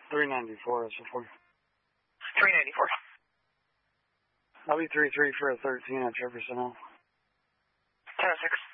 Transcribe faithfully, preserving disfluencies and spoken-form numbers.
three ninety-four, that's before. three ninety-four. I'll be three three for a thirteen at Jefferson Hill. ten oh six.